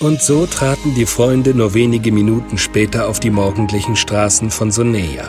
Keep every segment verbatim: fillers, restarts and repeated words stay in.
Und so traten die Freunde nur wenige Minuten später auf die morgendlichen Straßen von Soneja.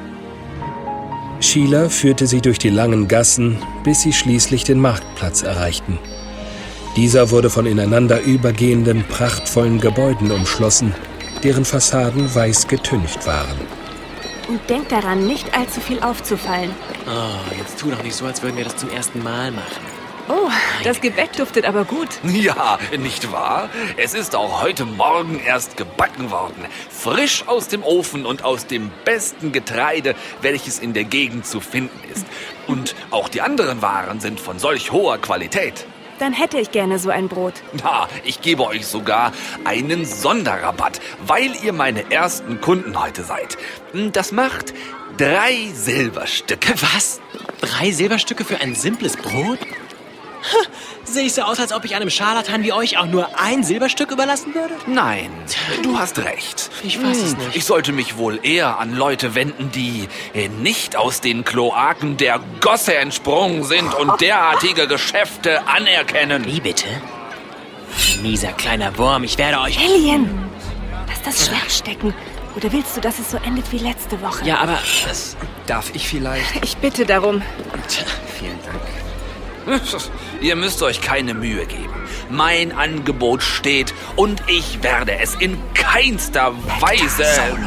Sheila führte sie durch die langen Gassen, bis sie schließlich den Marktplatz erreichten. Dieser wurde von ineinander übergehenden, prachtvollen Gebäuden umschlossen, deren Fassaden weiß getüncht waren. Und denk daran, nicht allzu viel aufzufallen. Oh, jetzt tu doch nicht so, als würden wir das zum ersten Mal machen. Oh, das Gebäck duftet aber gut. Ja, nicht wahr? Es ist auch heute Morgen erst gebacken worden. Frisch aus dem Ofen und aus dem besten Getreide, welches in der Gegend zu finden ist. Und auch die anderen Waren sind von solch hoher Qualität. Dann hätte ich gerne so ein Brot. Ja, ich gebe euch sogar einen Sonderrabatt, weil ihr meine ersten Kunden heute seid. Das macht drei Silberstücke. Was? Drei Silberstücke für ein simples Brot? Sehe ich so aus, als ob ich einem Scharlatan wie euch auch nur ein Silberstück überlassen würde? Nein, du hast recht. Ich weiß es nicht. Ich sollte mich wohl eher an Leute wenden, die nicht aus den Kloaken der Gosse entsprungen sind und derartige Geschäfte anerkennen. Wie bitte? Mieser kleiner Wurm, ich werde euch... Alien! Lass das Schwert stecken. Oder willst du, dass es so endet wie letzte Woche? Ja, aber... Das Darf ich vielleicht? Ich bitte darum. Tja, Vielen Dank. Ihr müsst euch keine Mühe geben. Mein Angebot steht und ich werde es in keinster Weise...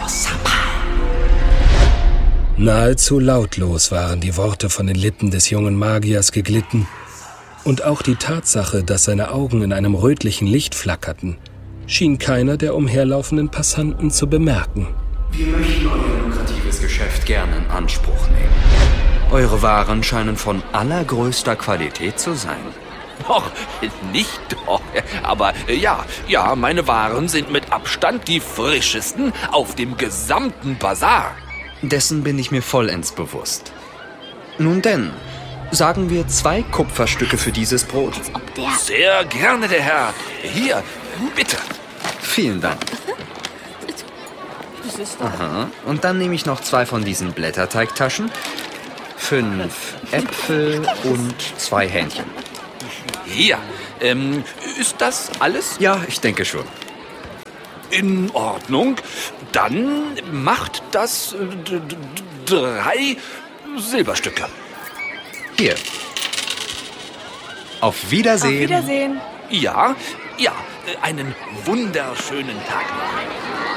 Nahezu lautlos waren die Worte von den Lippen des jungen Magiers geglitten. Und auch die Tatsache, dass seine Augen in einem rötlichen Licht flackerten, schien keiner der umherlaufenden Passanten zu bemerken. Wir möchten euer lukratives Geschäft gerne in Anspruch nehmen. Eure Waren scheinen von allergrößter Qualität zu sein. Doch, nicht doch. Aber ja, ja, meine Waren sind mit Abstand die frischesten auf dem gesamten Bazar. Dessen bin ich mir vollends bewusst. Nun denn, sagen wir zwei Kupferstücke für dieses Brot. Sehr gerne, der Herr. Hier, bitte. Vielen Dank. Aha. Und dann nehme ich noch zwei von diesen Blätterteigtaschen. Fünf Äpfel und zwei Hähnchen. Hier, ähm, ist das alles? Ja, ich denke schon. In Ordnung. Dann macht das äh, d- d- drei Silberstücke. Hier. Auf Wiedersehen. Auf Wiedersehen. Ja, ja, äh, einen wunderschönen Tag noch.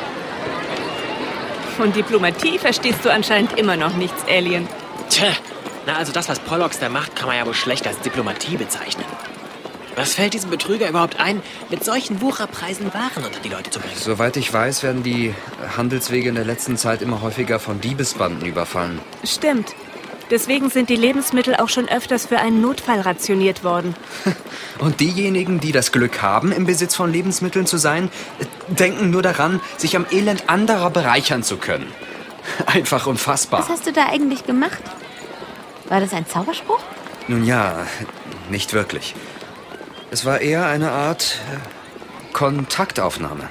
Von Diplomatie verstehst du anscheinend immer noch nichts, Alien. Tja, na also das, was Pollux da macht, kann man ja wohl schlecht als Diplomatie bezeichnen. Was fällt diesem Betrüger überhaupt ein, mit solchen Wucherpreisen Waren unter die Leute zu bringen? Soweit ich weiß, werden die Handelswege in der letzten Zeit immer häufiger von Diebesbanden überfallen. Stimmt. Deswegen sind die Lebensmittel auch schon öfters für einen Notfall rationiert worden. Und diejenigen, die das Glück haben, im Besitz von Lebensmitteln zu sein, denken nur daran, sich am Elend anderer bereichern zu können. Einfach unfassbar. Was hast du da eigentlich gemacht? War das ein Zauberspruch? Nun ja, nicht wirklich. Es war eher eine Art äh, Kontaktaufnahme.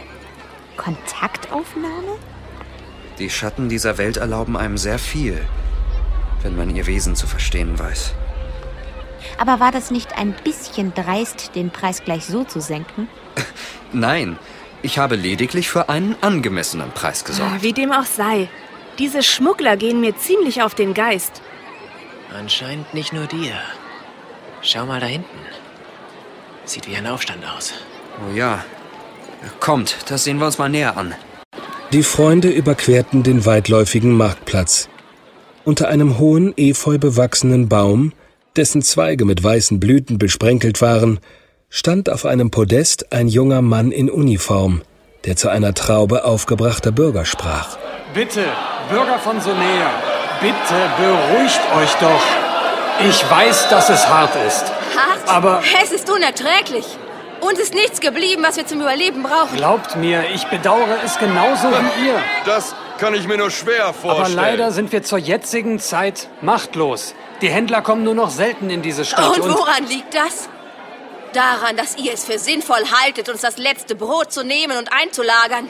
Kontaktaufnahme? Die Schatten dieser Welt erlauben einem sehr viel, wenn man ihr Wesen zu verstehen weiß. Aber war das nicht ein bisschen dreist, den Preis gleich so zu senken? Nein, ich habe lediglich für einen angemessenen Preis gesorgt. Wie dem auch sei. Diese Schmuggler gehen mir ziemlich auf den Geist. Anscheinend nicht nur dir. Schau mal da hinten. Sieht wie ein Aufstand aus. Oh ja. Kommt, das sehen wir uns mal näher an. Die Freunde überquerten den weitläufigen Marktplatz. Unter einem hohen, efeu bewachsenen Baum, dessen Zweige mit weißen Blüten besprenkelt waren, stand auf einem Podest ein junger Mann in Uniform, der zu einer Traube aufgebrachter Bürger sprach. Bitte, Bürger von Soneja, bitte beruhigt euch doch. Ich weiß, dass es hart ist. Hart? Aber Es ist unerträglich. Uns ist nichts geblieben, was wir zum Überleben brauchen. glaubt mir, ich bedauere es genauso wie ihr. Das kann ich mir nur schwer vorstellen. Aber leider sind wir zur jetzigen Zeit machtlos. Die Händler kommen nur noch selten in diese Stadt. Und woran liegt das? Daran, dass ihr es für sinnvoll haltet, uns das letzte Brot zu nehmen und einzulagern.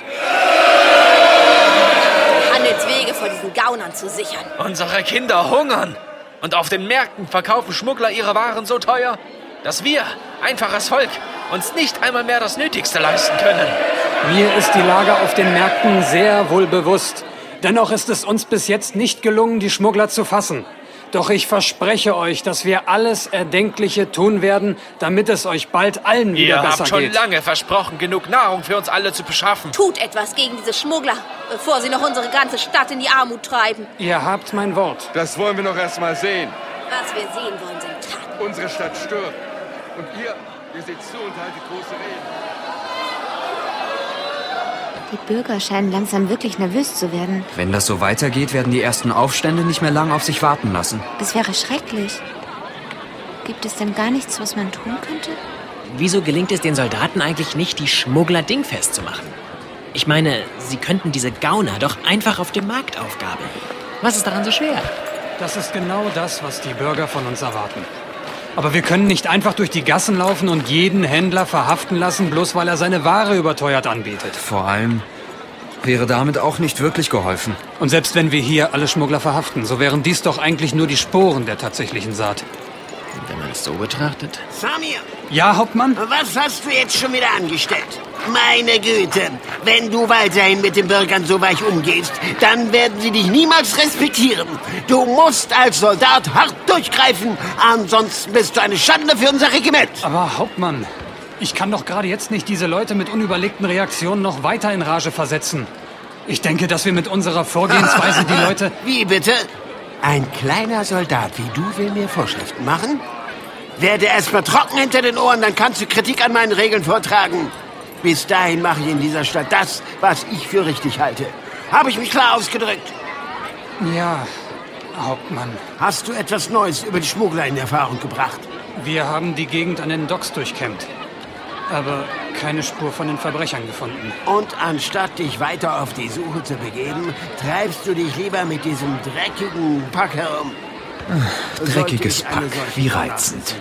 Handelswege vor diesen Gaunern zu sichern. Unsere Kinder hungern. Und auf den Märkten verkaufen Schmuggler ihre Waren so teuer, dass wir, einfaches Volk, uns nicht einmal mehr das Nötigste leisten können. Mir ist die Lage auf den Märkten sehr wohl bewusst. Dennoch ist es uns bis jetzt nicht gelungen, die Schmuggler zu fassen. Doch ich verspreche euch, dass wir alles Erdenkliche tun werden, damit es euch bald allen wieder Ihr besser habt schon geht. lange versprochen, genug Nahrung für uns alle zu beschaffen. Tut etwas gegen diese Schmuggler, bevor sie noch unsere ganze Stadt in die Armut treiben. Ihr habt mein Wort. Das wollen wir noch erst mal sehen. Was wir sehen wollen, sind Taten. Unsere Stadt stirbt. Und ihr, ihr seht zu und haltet große Reden. Die Bürger scheinen langsam wirklich nervös zu werden. Wenn das so weitergeht, werden die ersten Aufstände nicht mehr lange auf sich warten lassen. Das wäre schrecklich. Gibt es denn gar nichts, was man tun könnte? Wieso gelingt es den Soldaten eigentlich nicht, die Schmuggler dingfest zu machen? Ich meine, sie könnten diese Gauner doch einfach auf dem Markt aufgabeln. Was ist daran so schwer? Das ist genau das, was die Bürger von uns erwarten. Aber wir können nicht einfach durch die Gassen laufen und jeden Händler verhaften lassen, bloß weil er seine Ware überteuert anbietet. Vor allem wäre damit auch nicht wirklich geholfen. Und selbst wenn wir hier alle Schmuggler verhaften, so wären dies doch eigentlich nur die Sporen der tatsächlichen Saat. Wenn man es so betrachtet. Samir! Ja, Hauptmann? Was hast du jetzt schon wieder angestellt? Meine Güte, wenn du weiterhin mit den Bürgern so weich umgehst, dann werden sie dich niemals respektieren. Du musst als Soldat hart durchgreifen, ansonsten bist du eine Schande für unser Regiment. Aber Hauptmann, ich kann doch gerade jetzt nicht diese Leute mit unüberlegten Reaktionen noch weiter in Rage versetzen. Ich denke, dass wir mit unserer Vorgehensweise die Leute... Wie bitte? Ein kleiner Soldat wie du will mir Vorschriften machen? Werde erstmal trocken hinter den Ohren, dann kannst du Kritik an meinen Regeln vortragen. Bis dahin mache ich in dieser Stadt das, was ich für richtig halte. Habe ich mich klar ausgedrückt? Ja, Hauptmann. Hast du etwas Neues über die Schmuggler in Erfahrung gebracht? Wir haben die Gegend an den Docks durchkämmt, aber keine Spur von den Verbrechern gefunden. Und anstatt dich weiter auf die Suche zu begeben, treibst du dich lieber mit diesem dreckigen Pack herum. Ach, dreckiges Pack, wie reizend.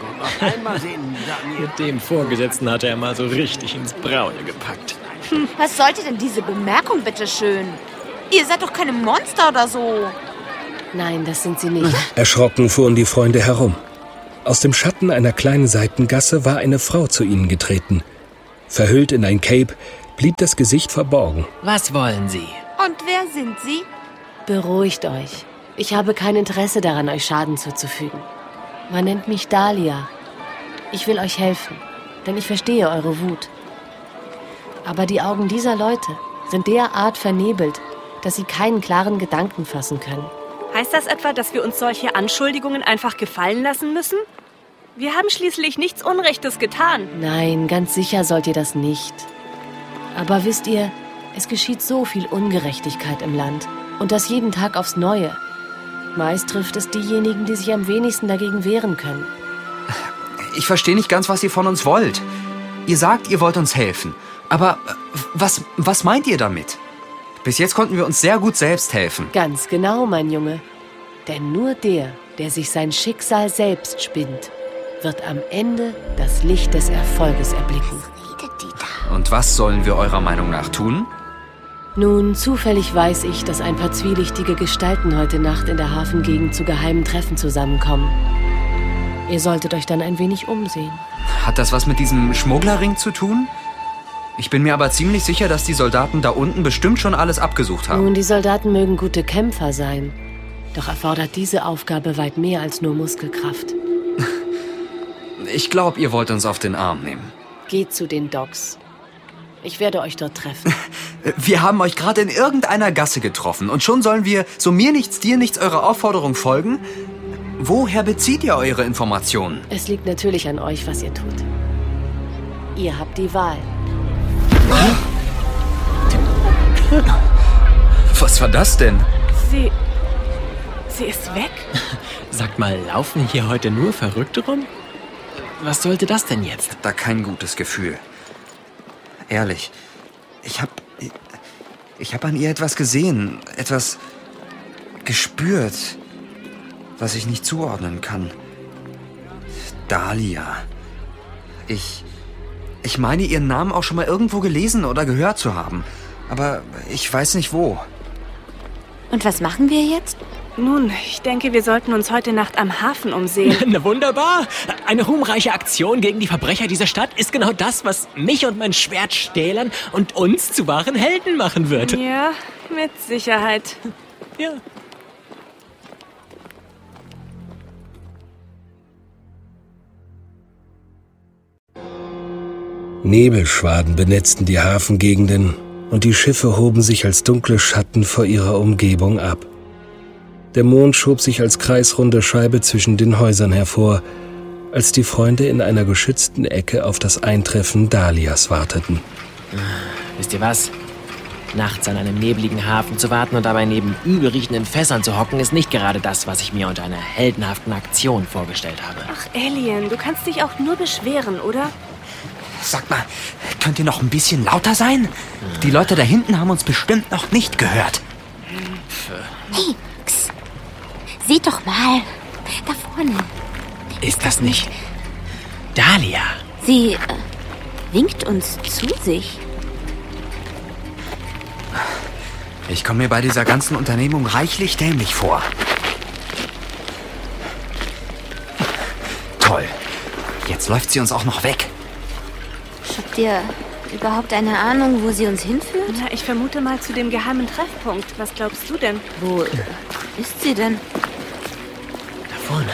Mit dem Vorgesetzten hat er mal so richtig ins Braune gepackt. Hm, was sollte denn diese Bemerkung, bitteschön? Ihr seid doch keine Monster oder so. Nein, das sind sie nicht. Erschrocken fuhren die Freunde herum. Aus dem Schatten einer kleinen Seitengasse war eine Frau zu ihnen getreten. Verhüllt in ein Cape blieb das Gesicht verborgen. Was wollen Sie? Und wer sind Sie? Beruhigt euch. Ich habe kein Interesse daran, euch Schaden zuzufügen. Man nennt mich Dahlia. Ich will euch helfen, denn ich verstehe eure Wut. Aber die Augen dieser Leute sind derart vernebelt, dass sie keinen klaren Gedanken fassen können. Heißt das etwa, dass wir uns solche Anschuldigungen einfach gefallen lassen müssen? Wir haben schließlich nichts Unrechtes getan. Nein, ganz sicher sollt ihr das nicht. Aber wisst ihr, es geschieht so viel Ungerechtigkeit im Land. Und das jeden Tag aufs Neue. Meist trifft es diejenigen, die sich am wenigsten dagegen wehren können. Ich verstehe nicht ganz, was ihr von uns wollt. Ihr sagt, ihr wollt uns helfen. Aber was, was meint ihr damit? Bis jetzt konnten wir uns sehr gut selbst helfen. Ganz genau, mein Junge. Denn nur der, der sich sein Schicksal selbst spinnt, wird am Ende das Licht des Erfolges erblicken. Und was sollen wir eurer Meinung nach tun? Nun, zufällig weiß ich, dass ein paar zwielichtige Gestalten heute Nacht in der Hafengegend zu geheimen Treffen zusammenkommen. Ihr solltet euch dann ein wenig umsehen. Hat das was mit diesem Schmugglerring zu tun? Ich bin mir aber ziemlich sicher, dass die Soldaten da unten bestimmt schon alles abgesucht haben. Nun, die Soldaten mögen gute Kämpfer sein. Doch erfordert diese Aufgabe weit mehr als nur Muskelkraft. Ich glaube, ihr wollt uns auf den Arm nehmen. Geht zu den Docks. Ich werde euch dort treffen. Wir haben euch gerade in irgendeiner Gasse getroffen und schon sollen wir, so mir nichts, dir nichts, eurer Aufforderung folgen? Woher bezieht ihr eure Informationen? Es liegt natürlich an euch, was ihr tut. Ihr habt die Wahl. Was war das denn? Sie... Sie ist weg? Sagt mal, laufen hier heute nur Verrückte rum? Was sollte das denn jetzt? Ich hab da kein gutes Gefühl. Ehrlich, ich hab... Ich hab an ihr etwas gesehen, etwas gespürt, was ich nicht zuordnen kann. Dahlia. Ich... Ich meine, ihren Namen auch schon mal irgendwo gelesen oder gehört zu haben. Aber ich weiß nicht wo. Und was machen wir jetzt? Nun, ich denke, wir sollten uns heute Nacht am Hafen umsehen. Na wunderbar. Eine ruhmreiche Aktion gegen die Verbrecher dieser Stadt ist genau das, was mich und mein Schwert stählern und uns zu wahren Helden machen wird. Ja, mit Sicherheit. Ja. Nebelschwaden benetzten die Hafengegenden und die Schiffe hoben sich als dunkle Schatten vor ihrer Umgebung ab. Der Mond schob sich als kreisrunde Scheibe zwischen den Häusern hervor, als die Freunde in einer geschützten Ecke auf das Eintreffen Dalias warteten. Wisst ihr was? Nachts an einem nebligen Hafen zu warten und dabei neben übelriechenden Fässern zu hocken, ist nicht gerade das, was ich mir unter einer heldenhaften Aktion vorgestellt habe. Ach, Alien, du kannst dich auch nur beschweren, oder? Sag mal, könnt ihr noch ein bisschen lauter sein? Die Leute da hinten haben uns bestimmt noch nicht gehört. Hey, X, seht doch mal, da vorne. Ist das nicht Dalia? Sie äh, winkt uns zu sich. Ich komme mir bei dieser ganzen Unternehmung reichlich dämlich vor. Toll. Jetzt läuft sie uns auch noch weg. Habt ihr überhaupt eine Ahnung, wo sie uns hinführt? Na, ich vermute mal zu dem geheimen Treffpunkt. Was glaubst du denn? Wo ist sie denn? Da vorne.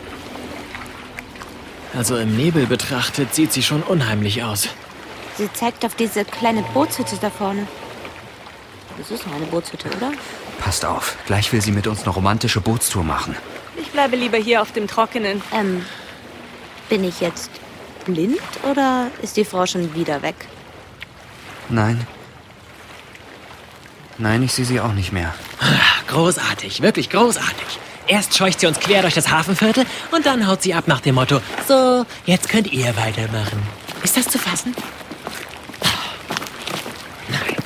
Also im Nebel betrachtet sieht sie schon unheimlich aus. Sie zeigt auf diese kleine Bootshütte da vorne. Das ist noch eine Bootshütte, oder? Passt auf, gleich will sie mit uns eine romantische Bootstour machen. Ich bleibe lieber hier auf dem Trockenen. Ähm, bin ich jetzt blind oder ist die Frau schon wieder weg? Nein. Nein, ich sehe sie auch nicht mehr. Großartig, wirklich großartig. Erst scheucht sie uns quer durch das Hafenviertel und dann haut sie ab nach dem Motto: So, jetzt könnt ihr weitermachen. Ist das zu fassen? Nein.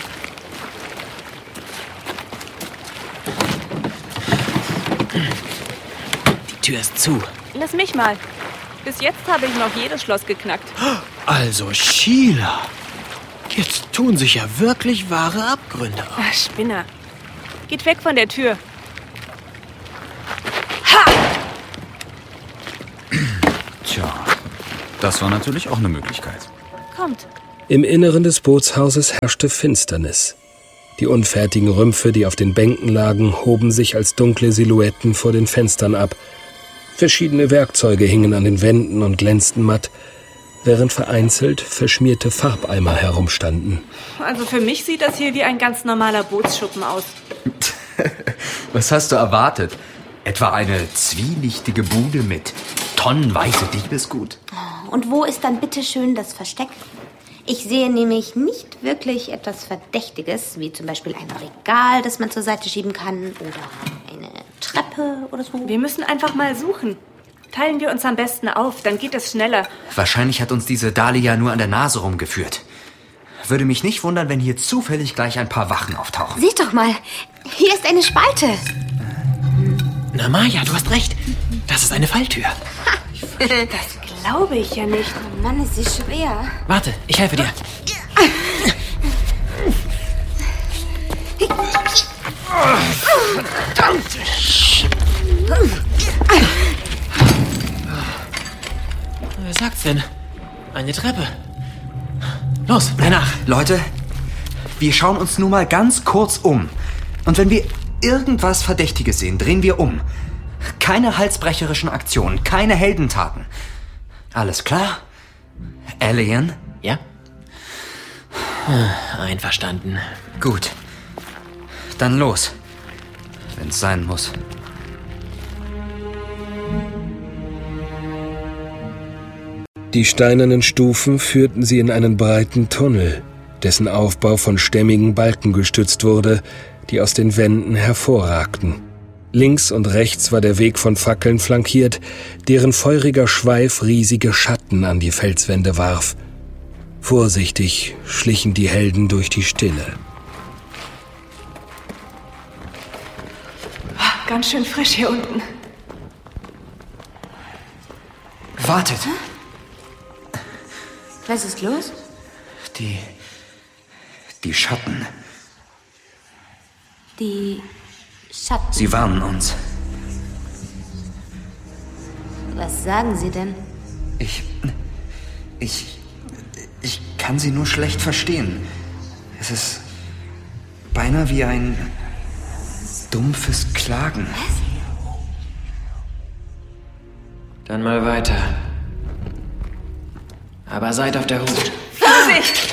Die Tür ist zu. Lass mich mal. Bis jetzt habe ich noch jedes Schloss geknackt. Also, Sheila. Jetzt tun sich ja wirklich wahre Abgründe auf. Ach, Spinner. Geht weg von der Tür. Tja, das war natürlich auch eine Möglichkeit. Kommt. Im Inneren des Bootshauses herrschte Finsternis. Die unfertigen Rümpfe, die auf den Bänken lagen, hoben sich als dunkle Silhouetten vor den Fenstern ab. Verschiedene Werkzeuge hingen an den Wänden und glänzten matt, während vereinzelt verschmierte Farbeimer herumstanden. Also für mich sieht das hier wie ein ganz normaler Bootsschuppen aus. Was hast du erwartet? Etwa eine zwielichtige Bude mit tonnenweise Diebesgut? Und wo ist dann bitteschön das Versteck? Ich sehe nämlich nicht wirklich etwas Verdächtiges, wie zum Beispiel ein Regal, das man zur Seite schieben kann, oder eine Treppe oder so. Wir müssen einfach mal suchen. Teilen wir uns am besten auf, dann geht es schneller. Wahrscheinlich hat uns diese Dalia nur an der Nase rumgeführt. Würde mich nicht wundern, wenn hier zufällig gleich ein paar Wachen auftauchen. Seht doch mal, hier ist eine Spalte. Na Maja, du hast recht. Das ist eine Falltür. Das glaube ich ja nicht. Oh Mann, ist sie schwer. Warte, ich helfe dir. Verdammte Sch... Wer sagt's denn? Eine Treppe. Los, bleib nach. Leute, wir schauen uns nur mal ganz kurz um. Und wenn wir irgendwas Verdächtiges sehen, drehen wir um. Keine halsbrecherischen Aktionen, keine Heldentaten. Alles klar? Alien? Ja? Einverstanden. Gut. Dann los. Wenn's sein muss. Die steinernen Stufen führten sie in einen breiten Tunnel, dessen Aufbau von stämmigen Balken gestützt wurde, die aus den Wänden hervorragten. Links und rechts war der Weg von Fackeln flankiert, deren feuriger Schweif riesige Schatten an die Felswände warf. Vorsichtig schlichen die Helden durch die Stille. Ganz schön frisch hier unten. Wartet! Was ist los? Die... die Schatten. Die Schatten. Sie warnen uns. Was sagen Sie denn? Ich... Ich... Ich kann Sie nur schlecht verstehen. Es ist beinahe wie ein dumpfes Klagen. Was? Dann mal weiter. Aber seid auf der Hut. Vorsicht!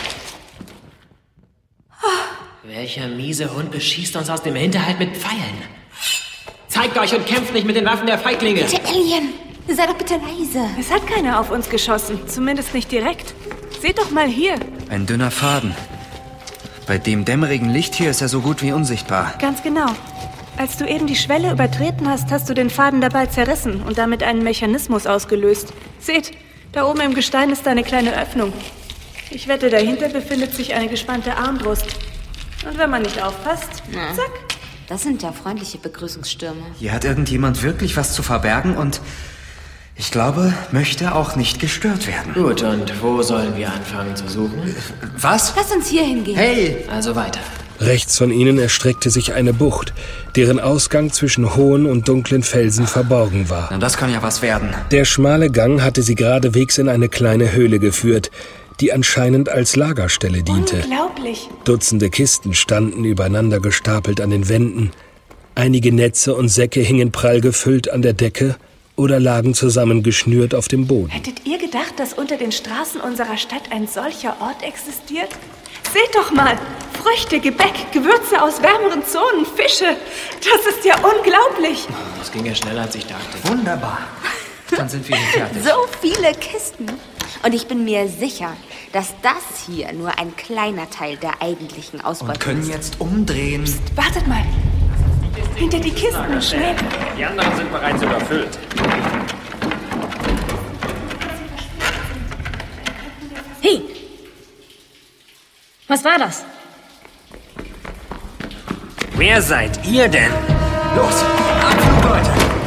Welcher miese Hund beschießt uns aus dem Hinterhalt mit Pfeilen? Zeigt euch und kämpft nicht mit den Waffen der Feiglinge! Bitte, Alien! Sei doch bitte leise. Es hat keiner auf uns geschossen. Zumindest nicht direkt. Seht doch mal hier. Ein dünner Faden. Bei dem dämmerigen Licht hier ist er so gut wie unsichtbar. Ganz genau. Als du eben die Schwelle übertreten hast, hast du den Faden dabei zerrissen und damit einen Mechanismus ausgelöst. Seht, da oben im Gestein ist eine kleine Öffnung. Ich wette, dahinter befindet sich eine gespannte Armbrust. Und wenn man nicht aufpasst, Na, zack. Das sind ja freundliche Begrüßungsstürme. Hier hat irgendjemand wirklich was zu verbergen und ich glaube, möchte auch nicht gestört werden. Gut, und wo sollen wir anfangen zu suchen? Was? Lass uns hier hingehen. Hey! Also weiter. Rechts von ihnen erstreckte sich eine Bucht, deren Ausgang zwischen hohen und dunklen Felsen verborgen war. Na, das kann ja was werden. Der schmale Gang hatte sie geradewegs in eine kleine Höhle geführt, die anscheinend als Lagerstelle diente. Unglaublich. Dutzende Kisten standen übereinander gestapelt an den Wänden. Einige Netze und Säcke hingen prall gefüllt an der Decke oder lagen zusammengeschnürt auf dem Boden. Hättet ihr gedacht, dass unter den Straßen unserer Stadt ein solcher Ort existiert? Seht doch mal! Früchte, Gebäck, Gewürze aus wärmeren Zonen, Fische. Das ist ja unglaublich. Das ging ja schneller, als ich dachte. Wunderbar. Dann sind wir hier fertig. So viele Kisten. Und ich bin mir sicher, dass das hier nur ein kleiner Teil der eigentlichen Ausbeute Und können ist. jetzt umdrehen. Psst, wartet mal. Hinter die Kisten, schnell. Die anderen sind bereits überfüllt. Hey! Was war das? Wer seid ihr denn? Los, Abflug, Leute!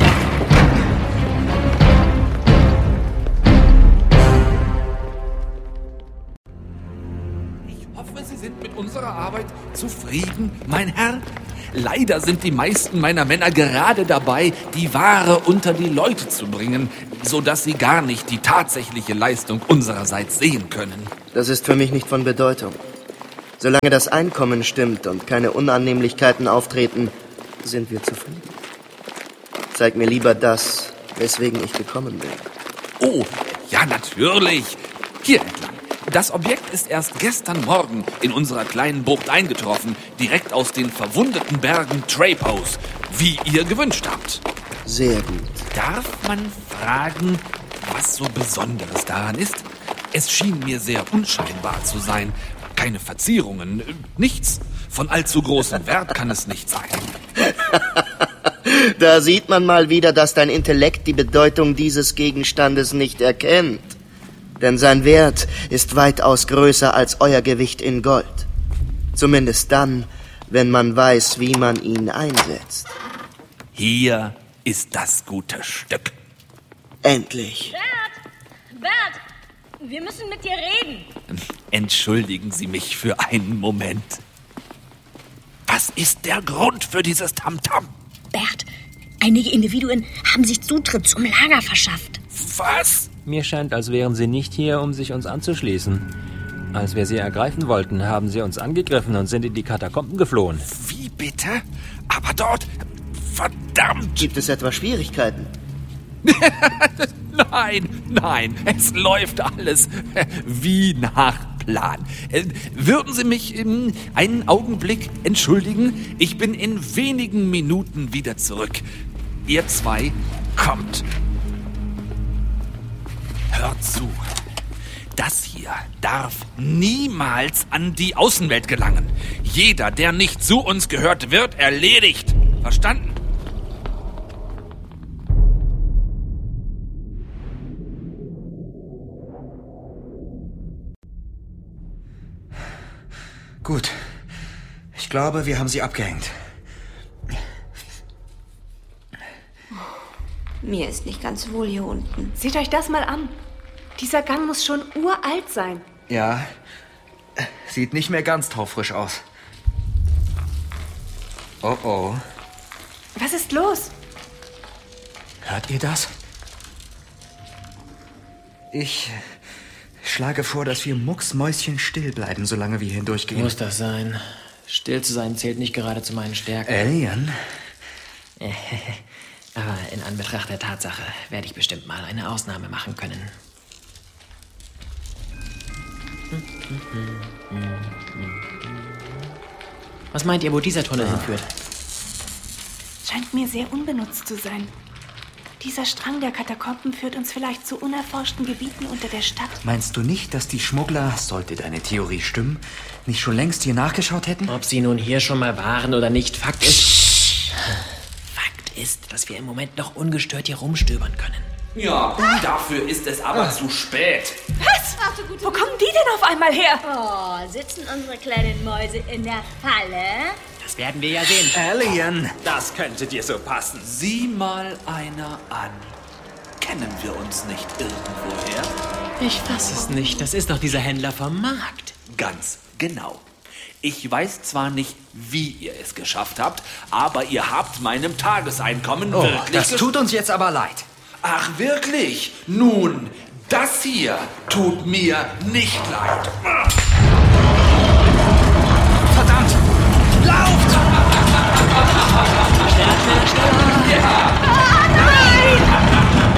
Ich hoffe, Sie sind mit unserer Arbeit zufrieden, mein Herr. Leider sind die meisten meiner Männer gerade dabei, die Ware unter die Leute zu bringen, sodass sie gar nicht die tatsächliche Leistung unsererseits sehen können. Das ist für mich nicht von Bedeutung. Solange das Einkommen stimmt und keine Unannehmlichkeiten auftreten, sind wir zufrieden. Zeig mir lieber das, weswegen ich gekommen bin. Oh, ja natürlich. Hier entlang. Das Objekt ist erst gestern Morgen in unserer kleinen Bucht eingetroffen, direkt aus den verwundeten Bergen Trapos, wie ihr gewünscht habt. Sehr gut. Darf man fragen, was so Besonderes daran ist? Es schien mir sehr unscheinbar zu sein. Keine Verzierungen, nichts. Von allzu großem Wert kann es nicht sein. Da sieht man mal wieder, dass dein Intellekt die Bedeutung dieses Gegenstandes nicht erkennt. Denn sein Wert ist weitaus größer als euer Gewicht in Gold. Zumindest dann, wenn man weiß, wie man ihn einsetzt. Hier ist das gute Stück. Endlich. Bert! Bert! Wir müssen mit dir reden. Entschuldigen Sie mich für einen Moment. Was ist der Grund für dieses Tamtam? Bert, einige Individuen haben sich Zutritt zum Lager verschafft. Was? Mir scheint, als wären sie nicht hier, um sich uns anzuschließen. Als wir sie ergreifen wollten, haben sie uns angegriffen und sind in die Katakomben geflohen. Wie bitte? Aber dort... Verdammt! Gibt es etwa Schwierigkeiten? Nein, nein, es läuft alles wie nach Plan. Würden Sie mich einen Augenblick entschuldigen? Ich bin in wenigen Minuten wieder zurück. Ihr zwei kommt. Hört zu. Das hier darf niemals an die Außenwelt gelangen. Jeder, der nicht zu uns gehört, wird erledigt. Verstanden? Gut. Ich glaube, wir haben sie abgehängt. Mir ist nicht ganz wohl hier unten. Seht euch das mal an. Dieser Gang muss schon uralt sein. Ja, sieht nicht mehr ganz taufrisch aus. Oh oh. Was ist los? Hört ihr das? Ich schlage vor, dass wir mucksmäuschenstill bleiben, solange wir hindurchgehen. Muss das sein? Still zu sein zählt nicht gerade zu meinen Stärken. Alien? Aber in Anbetracht der Tatsache werde ich bestimmt mal eine Ausnahme machen können. Was meint ihr, wo dieser Tunnel ah. hinführt? Scheint mir sehr unbenutzt zu sein. Dieser Strang der Katakomben führt uns vielleicht zu unerforschten Gebieten unter der Stadt. Meinst du nicht, dass die Schmuggler, sollte deine Theorie stimmen, nicht schon längst hier nachgeschaut hätten? Ob sie nun hier schon mal waren oder nicht, Fakt ist... Fakt ist, dass wir im Moment noch ungestört hier rumstöbern können. Ja, dafür ist es aber zu spät. Was? Wo kommen die denn auf einmal her? Oh, sitzen unsere kleinen Mäuse in der Falle? Das werden wir ja sehen. Alien! Das könnte dir so passen. Sieh mal einer an. Kennen wir uns nicht irgendwoher? Ich fass es nicht. Das ist doch dieser Händler vom Markt. Ganz genau. Ich weiß zwar nicht, wie ihr es geschafft habt, aber ihr habt meinem Tageseinkommen oh, wirklich... Das tut uns jetzt aber leid. Ach, wirklich? Nun, das hier tut mir nicht leid.